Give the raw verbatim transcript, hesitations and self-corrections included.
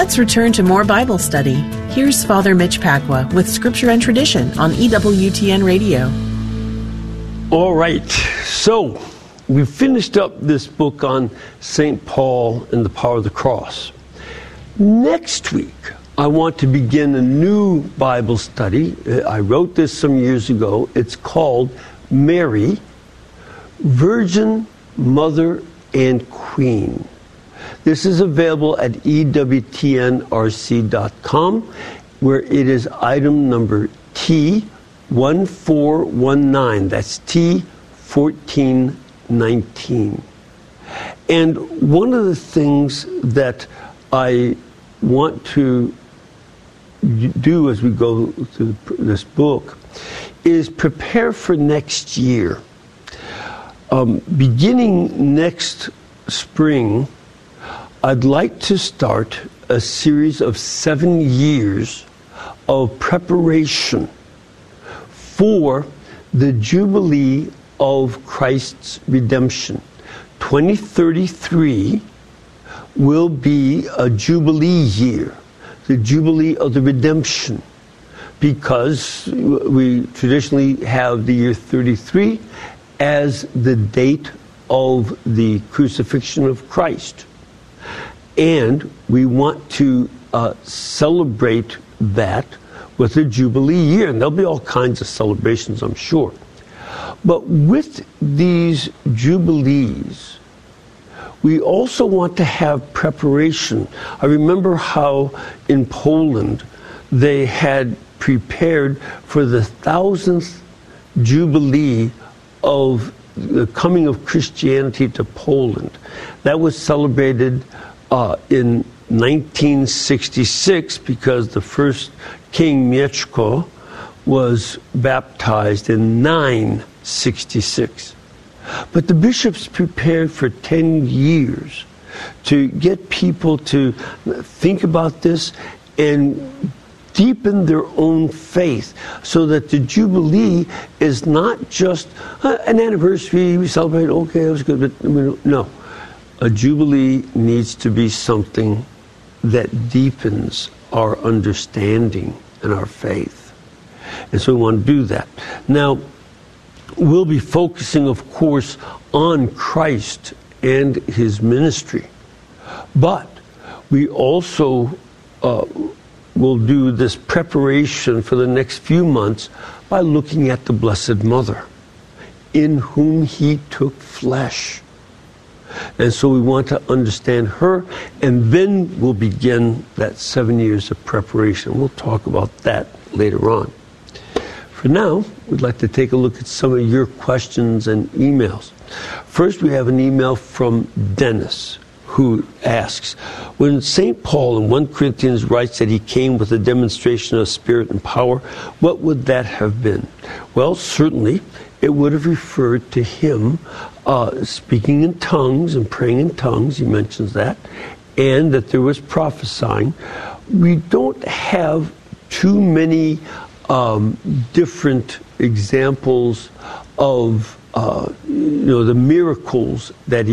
Let's return to more Bible study. Here's Father Mitch Pacwa with Scripture and Tradition on E W T N Radio. All right, so we finished up this book on Saint Paul and the power of the cross. Next week, I want to begin a new Bible study. I wrote this some years ago. It's called Mary, Virgin, Mother, and Queen. This is available at E W T N R C dot com, where it is item number T one four one nine. That's T fourteen nineteen. And one of the things that I want to do as we go through this book is prepare for next year. Um, beginning next spring, I'd like to start a series of seven years of preparation for the Jubilee of Christ's redemption. twenty thirty-three will be a Jubilee year, the Jubilee of the redemption, because we traditionally have the year thirty-three as the date of the crucifixion of Christ. And we want to uh, celebrate that with a Jubilee year. And there'll be all kinds of celebrations, I'm sure. But with these Jubilees, we also want to have preparation. I remember how in Poland they had prepared for the thousandth Jubilee of the coming of Christianity to Poland. That was celebrated uh, in nineteen sixty-six because the first King Mieszko was baptized in nine sixty-six. But the bishops prepared for ten years to get people to think about this and deepen their own faith so that the Jubilee is not just uh, an anniversary, we celebrate, okay, it was good, but no. A Jubilee needs to be something that deepens our understanding and our faith. And so we want to do that. Now, we'll be focusing, of course, on Christ and his ministry. But we also uh, will do this preparation for the next few months by looking at the Blessed Mother, in whom he took flesh. And so we want to understand her, and then we'll begin that seven years of preparation. We'll talk about that later on. For now, we'd like to take a look at some of your questions and emails. First, we have an email from Dennis, who asks, when Saint Paul in First Corinthians writes that he came with a demonstration of spirit and power, what would that have been? Well, certainly, it would have referred to him uh, speaking in tongues and praying in tongues, he mentions that, and that there was prophesying. We don't have too many um, different examples of uh, you know, the miracles that he